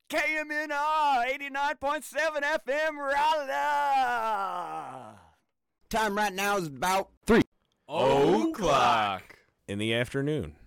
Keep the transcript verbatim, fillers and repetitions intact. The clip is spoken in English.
K M N R eighty-nine point seven F M Raleigh. Time right now is about three o'clock in the afternoon.